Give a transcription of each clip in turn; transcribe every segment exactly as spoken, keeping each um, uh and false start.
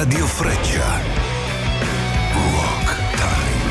Radio Freccia. Rock Time.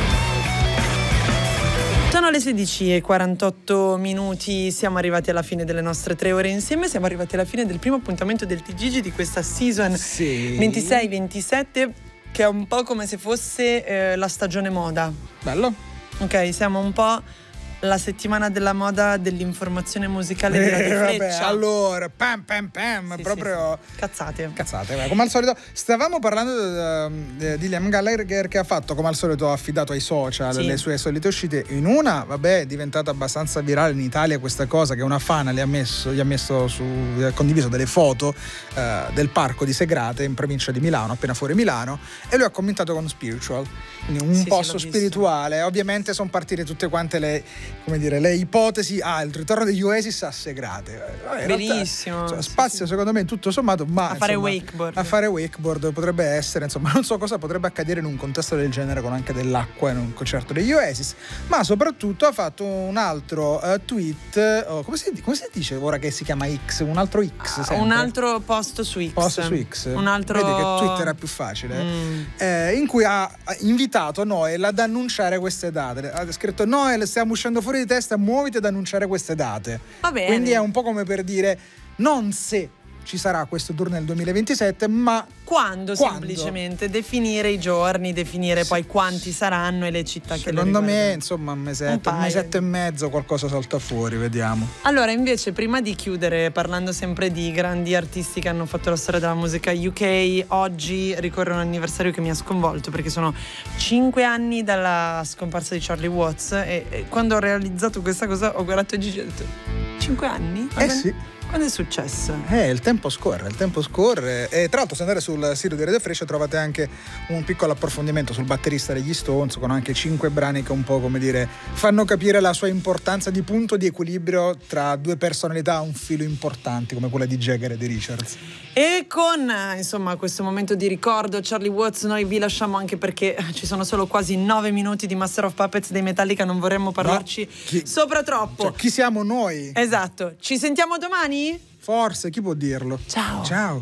Sono le sedici e quarantotto minuti, siamo arrivati alla fine delle nostre tre ore insieme, siamo arrivati alla fine del primo appuntamento del T G G di questa season sì. ventisei ventisette, che è un po' come se fosse eh, la stagione moda. Bello. Ok, siamo un po' la settimana della moda dell'informazione musicale di Radio Eh, Freccia. vabbè, allora, pam pam pam, Sì, proprio sì, sì. Cazzate. Cazzate, beh, come al solito. Stavamo parlando di, di Liam Gallagher, che ha fatto, come al solito, affidato ai social Sì. le sue solite uscite. In una, vabbè, è diventata abbastanza virale in Italia questa cosa, che una fan le ha messo, gli ha messo su, ha condiviso delle foto eh, del parco di Segrate in provincia di Milano, appena fuori Milano, e lui ha commentato con spiritual, quindi un Sì, posto sì, l'ho spirituale. Ovviamente sono partite tutte quante le, come dire, le ipotesi. Ah, il ritorno degli Oasis a Segrate. Vabbè, in realtà, Bellissimo. insomma, Sì, spazio sì. secondo me tutto sommato, ma A fare insomma, wakeboard. a fare wakeboard potrebbe essere, insomma, non so cosa potrebbe accadere in un contesto del genere con anche dell'acqua in un concerto degli Oasis, ma soprattutto ha fatto un altro uh, tweet, oh, come, si, come si dice ora che si chiama X, un altro X sempre. Un altro post su X. Post su X. Un altro... Vedi che Twitter è più facile. Mm. Eh, in cui ha invitato Noel ad annunciare queste date. Ha scritto: Noel, stiamo uscendo fuori di testa, muoviti ad annunciare queste date. Va bene. Quindi è un po' come per dire non se ci sarà questo tour nel duemilaventisette, ma Quando, Quando? semplicemente definire i giorni, definire Sì. poi quanti saranno e le città che le secondo me, riguardano. insomma, un Un mesetto, un, paio. mesetto e mezzo qualcosa salta fuori, vediamo. Allora, invece, prima di chiudere, parlando sempre di grandi artisti che hanno fatto la storia della musica U K, oggi ricorre un anniversario che mi ha sconvolto, perché sono cinque anni dalla scomparsa di Charlie Watts, e, e quando ho realizzato questa cosa ho guardato Gigi e ho detto: cinque anni? Eh sì. Quando è successo? Eh, il tempo scorre, il tempo scorre. E tra l'altro, se andate sul sito di Radio Freccia trovate anche un piccolo approfondimento sul batterista degli Stones, con anche cinque brani che un po', come dire, fanno capire la sua importanza di punto di equilibrio tra due personalità, un filo importanti come quella di Jagger e di Richards. E con eh, insomma questo momento di ricordo Charlie Watts noi vi lasciamo, anche perché ci sono solo quasi nove minuti di Master of Puppets dei Metallica, non vorremmo parlarci No, chi- sopra troppo. Cioè, chi siamo noi? Esatto, ci sentiamo domani? Forse, chi può dirlo? Ciao. Ciao.